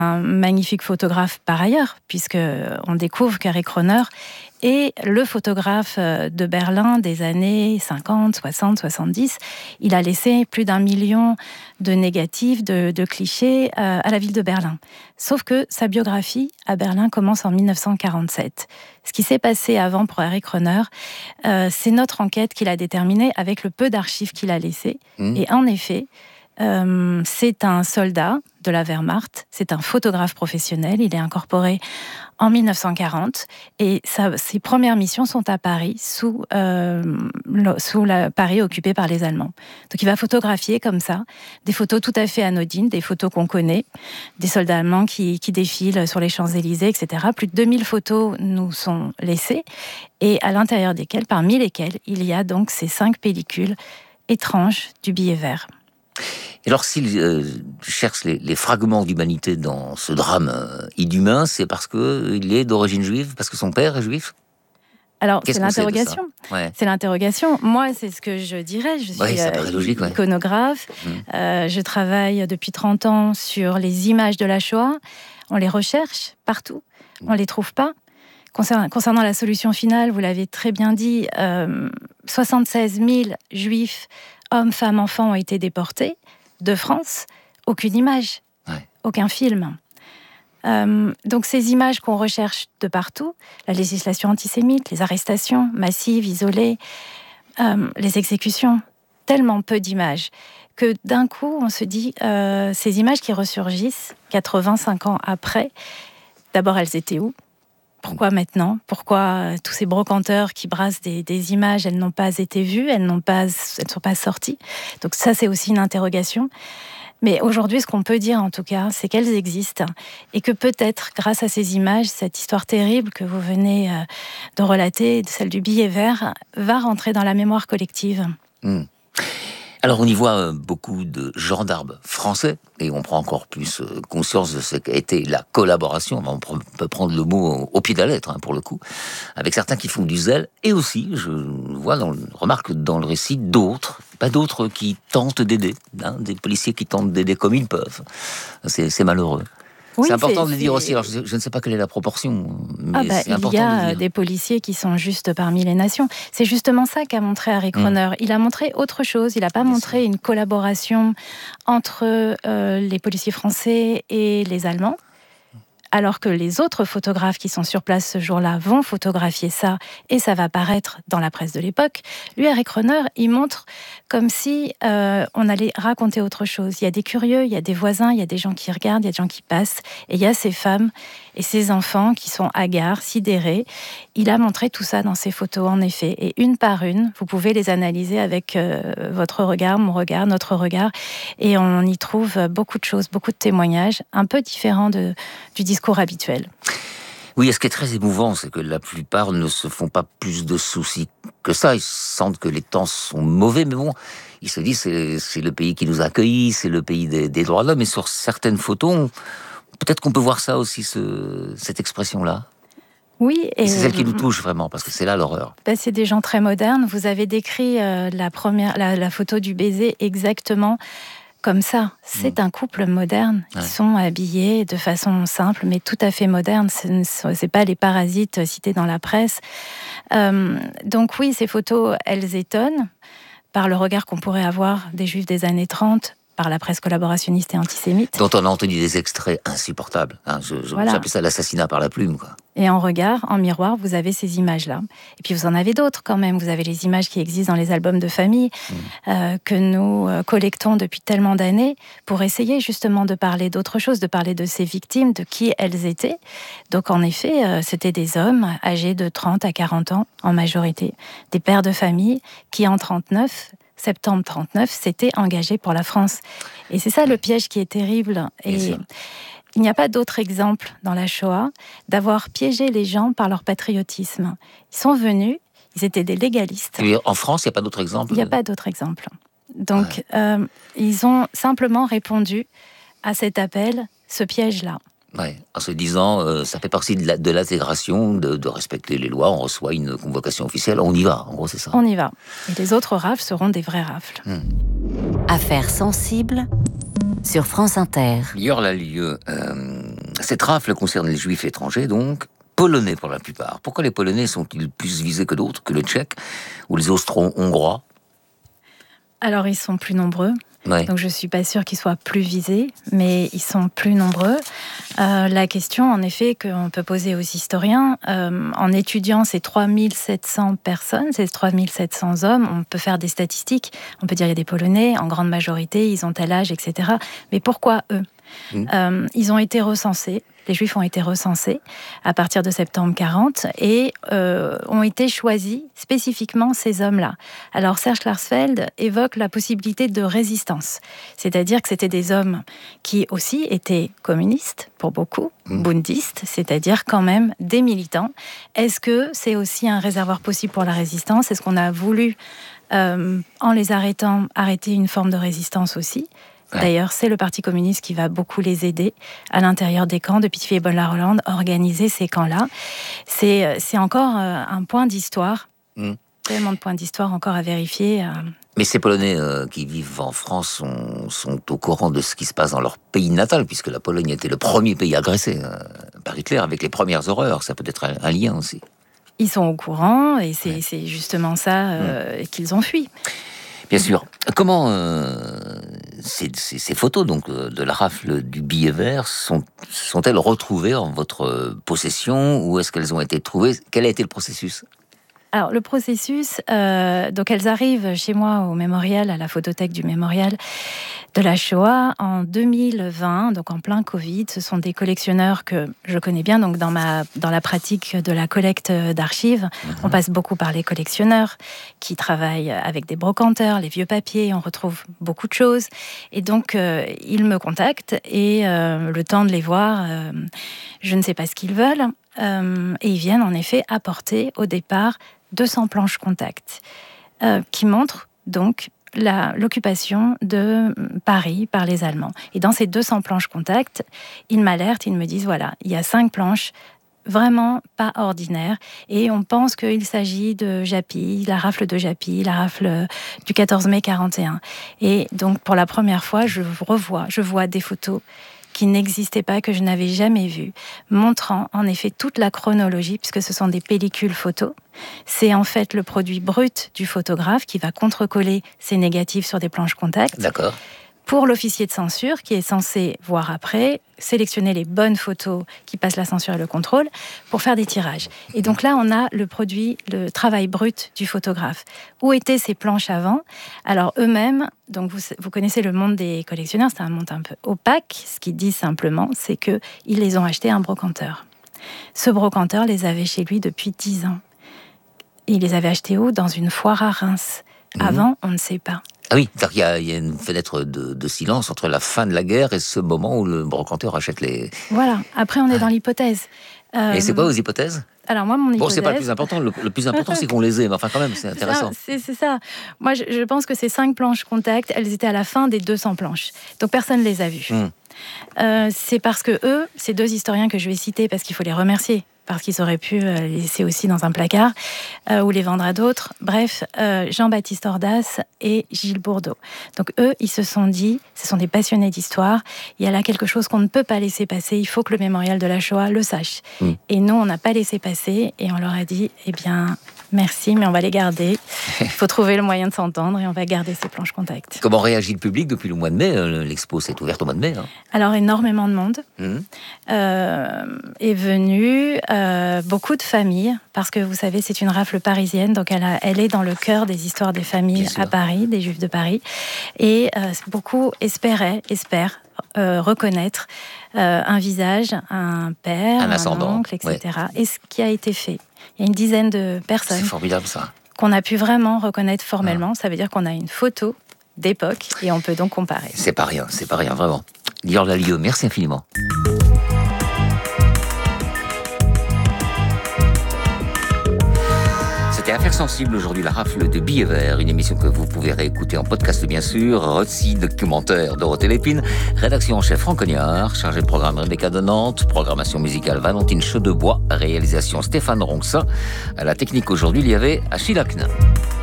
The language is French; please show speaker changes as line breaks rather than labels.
un magnifique photographe par ailleurs, puisqu'on découvre qu'Eric Rohner est le photographe de Berlin des années 50, 60, 70. Il a laissé plus d'1 million de négatifs, de clichés à la ville de Berlin. Sauf que sa biographie à Berlin commence en 1947. Ce qui s'est passé avant pour Eric Rohner, c'est notre enquête qui l'a déterminé avec le peu d'archives qu'il a laissées. Et en effet, c'est un soldat de la Wehrmacht, c'est un photographe professionnel, il est incorporé en 1940 et ses premières missions sont à Paris, sous Paris occupé par les Allemands. Donc il va photographier comme ça, des photos tout à fait anodines, des photos qu'on connaît, des soldats allemands qui défilent sur les Champs-Élysées, etc. Plus de 2000 photos nous sont laissées et à l'intérieur desquelles, parmi lesquelles, il y a donc ces 5 pellicules étranges du billet vert.
Et alors, s'il cherche les fragments d'humanité dans ce drame inhumain, c'est parce qu'il est d'origine juive, parce que son père est juif?
Alors, c'est l'interrogation. C'est l'interrogation. Moi, c'est ce que je dirais. Je suis
logique,
iconographe. Je travaille depuis 30 ans sur les images de la Shoah. On les recherche partout. On ne les trouve pas. Concernant la solution finale, vous l'avez très bien dit, 76 000 juifs, hommes, femmes, enfants ont été déportés de France. Aucune image, aucun film. Donc ces images qu'on recherche de partout, la législation antisémite, les arrestations massives, isolées, les exécutions, tellement peu d'images que d'un coup on se dit ces images qui ressurgissent 85 ans après, d'abord elles étaient où ? Pourquoi maintenant ? Pourquoi tous ces brocanteurs qui brassent des images, elles n'ont pas été vues, elles ne sont pas sorties ? Donc ça, c'est aussi une interrogation. Mais aujourd'hui, ce qu'on peut dire en tout cas, c'est qu'elles existent et que peut-être, grâce à ces images, cette histoire terrible que vous venez de relater, celle du billet vert, va rentrer dans la mémoire collective.
Alors on y voit beaucoup de gendarmes français et on prend encore plus conscience de ce qu'a été la collaboration, on peut prendre le mot au pied de la lettre pour le coup, avec certains qui font du zèle et aussi, je remarque dans le récit pas d'autres qui tentent d'aider, des policiers qui tentent d'aider comme ils peuvent. C'est malheureux. Oui, c'est important de le dire aussi. Alors, je ne sais pas quelle est la proportion, mais c'est important de le dire. Il y a
des policiers qui sont juste parmi les nations. C'est justement ça qu'a montré Eric Rohner. Il a montré autre chose. Il n'a pas montré une collaboration entre les policiers français et les Allemands. Alors que les autres photographes qui sont sur place ce jour-là vont photographier ça, et ça va paraître dans la presse de l'époque. Lui, Eric Rohner, il montre comme si on allait raconter autre chose. Il y a des curieux, il y a des voisins, il y a des gens qui regardent, il y a des gens qui passent, et il y a ces femmes et ces enfants qui sont hagards, sidérés. Il a montré tout ça dans ses photos, en effet, et une par une, vous pouvez les analyser avec votre regard, mon regard, notre regard, et on y trouve beaucoup de choses, beaucoup de témoignages, un peu différents du discours habituel.
Oui, et ce qui est très émouvant, c'est que la plupart ne se font pas plus de soucis que ça. Ils sentent que les temps sont mauvais, mais bon, ils se disent c'est le pays qui nous a accueillis, c'est le pays des droits de l'homme. Et sur certaines photos, peut-être qu'on peut voir ça aussi, cette expression-là.
Oui,
et c'est celle qui nous touche vraiment, parce que c'est là l'horreur.
C'est des gens très modernes. Vous avez décrit la photo du baiser exactement comme ça. C'est un couple moderne. Ils sont habillés de façon simple, mais tout à fait moderne. C'est pas les parasites cités dans la presse. Donc oui, ces photos, elles étonnent par le regard qu'on pourrait avoir des Juifs des années 30, par la presse collaborationniste et antisémite.
Dont on a entendu des extraits insupportables. J'appelle ça l'assassinat par la plume, quoi.
Et en regard, en miroir, vous avez ces images-là. Et puis vous en avez d'autres quand même. Vous avez les images qui existent dans les albums de famille que nous collectons depuis tellement d'années pour essayer justement de parler d'autre chose, de parler de ces victimes, de qui elles étaient. Donc en effet, c'était des hommes âgés de 30 à 40 ans en majorité, des pères de famille qui en septembre 39, s'étaient engagés pour la France. Et c'est ça le piège qui est terrible. Et il n'y a pas d'autre exemple dans la Shoah d'avoir piégé les gens par leur patriotisme. Ils sont venus, ils étaient des légalistes.
Et en France, il n'y a pas d'autre exemple ?
Il n'y a pas d'autre exemple. Donc, ils ont simplement répondu à cet appel, ce piège-là.
Ouais, en se disant, ça fait partie de l'intégration, de respecter les lois, on reçoit une convocation officielle, on y va, en gros c'est ça.
On y va. Et les autres rafles seront des vraies rafles.
Affaires sensibles sur France Inter.
Lior Lallieu, Cette rafle concerne les Juifs étrangers, donc, polonais pour la plupart. Pourquoi les Polonais sont-ils plus visés que d'autres, que les Tchèques ou les Austro-Hongrois?
Alors, ils sont plus nombreux.
Ouais.
Donc je ne suis pas sûre qu'ils soient plus visés, mais ils sont plus nombreux. La question, en effet, qu'on peut poser aux historiens, en étudiant ces 3700 personnes, ces 3700 hommes, on peut faire des statistiques. On peut dire qu'il y a des Polonais, en grande majorité, ils ont tel âge, etc. Mais pourquoi eux ? Ils ont été recensés. Les Juifs ont été recensés à partir de septembre 40 et ont été choisis spécifiquement ces hommes-là. Alors Serge Klarsfeld évoque la possibilité de résistance, c'est-à-dire que c'était des hommes qui aussi étaient communistes pour beaucoup, bundistes, c'est-à-dire quand même des militants. Est-ce que c'est aussi un réservoir possible pour la résistance ? Est-ce qu'on a voulu, en les arrêtant, arrêter une forme de résistance aussi ? D'ailleurs, c'est le Parti communiste qui va beaucoup les aider à l'intérieur des camps, de Pithiviers et Bonne-la-Rolande, organiser ces camps-là. C'est encore un point d'histoire, tellement de points d'histoire encore à vérifier.
Mais ces Polonais qui vivent en France sont au courant de ce qui se passe dans leur pays natal, puisque la Pologne était le premier pays agressé par Hitler, avec les premières horreurs. Ça peut être un lien aussi.
Ils sont au courant, et c'est justement ça qu'ils ont fui.
Bien sûr. Comment ces photos donc de la rafle du billet vert sont-elles retrouvées en votre possession, ou est-ce qu'elles ont été trouvées? Quel a été le processus?
Alors, le processus, donc elles arrivent chez moi au mémorial, à la photothèque du mémorial de la Shoah en 2020, donc en plein Covid. Ce sont des collectionneurs que je connais bien, donc dans la pratique de la collecte d'archives. On passe beaucoup par les collectionneurs qui travaillent avec des brocanteurs, les vieux papiers, on retrouve beaucoup de choses. Et donc, ils me contactent et le temps de les voir, je ne sais pas ce qu'ils veulent. Et ils viennent en effet apporter au départ 200 planches contact qui montrent donc l'occupation de Paris par les Allemands. Et dans ces 200 planches contact, ils m'alertent, ils me disent voilà, il y a 5 planches vraiment pas ordinaires et on pense qu'il s'agit de Japy, la rafle de Japy, la rafle du 14 mai 41. Et donc pour la première fois, je vois des photos qui n'existaient pas, que je n'avais jamais vues, montrant en effet toute la chronologie, puisque ce sont des pellicules photos. C'est en fait le produit brut du photographe qui va contrecoller ces négatifs sur des planches contact.
D'accord.
Pour l'officier de censure, qui est censé voir après, sélectionner les bonnes photos qui passent la censure et le contrôle, pour faire des tirages. Et donc là, on a le produit, le travail brut du photographe. Où étaient ces planches avant ? Alors eux-mêmes, donc vous connaissez le monde des collectionneurs, c'est un monde un peu opaque. Ce qu'ils disent simplement, c'est qu'ils les ont achetés à un brocanteur. Ce brocanteur les avait chez lui depuis 10 ans. Il les avait achetés où ? Dans une foire à Reims. Avant, on ne sait pas.
Ah oui, il y a une fenêtre de silence entre la fin de la guerre et ce moment où le brocanteur achète les...
Voilà, après on est dans l'hypothèse.
Et c'est quoi vos hypothèses ?
Alors moi, mon hypothèse...
Bon, c'est pas le plus important, le plus important c'est qu'on les ait, mais enfin quand même, c'est intéressant.
C'est ça. Moi, je pense que ces 5 planches contact, elles étaient à la fin des 200 planches. Donc personne ne les a vues. C'est parce que eux, ces 2 historiens que je vais citer, parce qu'il faut les remercier, parce qu'ils auraient pu les laisser aussi dans un placard ou les vendre à d'autres. Bref, Jean-Baptiste Ordas et Gilles Bourdeau. Donc eux, ils se sont dit, ce sont des passionnés d'histoire, il y a là quelque chose qu'on ne peut pas laisser passer, il faut que le mémorial de la Shoah le sache. Et nous, on n'a pas laissé passer et on leur a dit, eh bien, merci, mais on va les garder. Il faut trouver le moyen de s'entendre et on va garder ces planches contact.
Comment réagit le public depuis le mois de mai ? L'expo s'est ouverte au mois de mai.
Alors, énormément de monde est venu, beaucoup de familles, parce que vous savez, c'est une rafle parisienne, donc elle est dans le cœur des histoires des familles à Paris, des Juifs de Paris. Et beaucoup espèrent reconnaître un visage, un père,
un ascendant,
oncle, etc. Ouais. Et ce qui a été fait. Il y a une dizaine de personnes.
C'est formidable ça.
Qu'on a pu vraiment reconnaître formellement. Ça veut dire qu'on a une photo d'époque et on peut donc comparer.
C'est pas rien, vraiment. Lior Lallieu, merci infiniment. C'était Affaires sensibles aujourd'hui, la rafle de billets verts, une émission que vous pouvez réécouter en podcast bien sûr, récit documentaire Dorothée Lépine, rédaction en chef Franck Cognard, chargé de programme Rebecca de Nantes, programmation musicale Valentine Chaudebois, réalisation Stéphane Ronxin, à la technique aujourd'hui il y avait Achille Aknin.